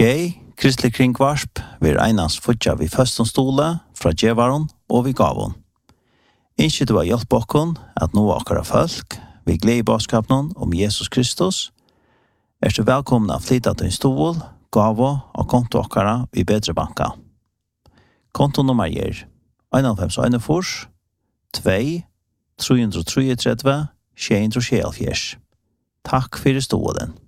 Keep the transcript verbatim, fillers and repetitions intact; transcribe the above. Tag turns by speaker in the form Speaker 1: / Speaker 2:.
Speaker 1: Tjej, kristelig kringvarsp, vi einans futja vi førstens stole, fra djevaron og vi gavon. Innskje du har hjelp okkon at nå akkara folk, vi gleder i bådskapen om Jesus Kristus, er du velkomna å flytta til en stol, gavo og konto akkara i bedre banka. Kontonummer er en fem en fors, to, tre tre tre, sju tre sju. Takk for stolen.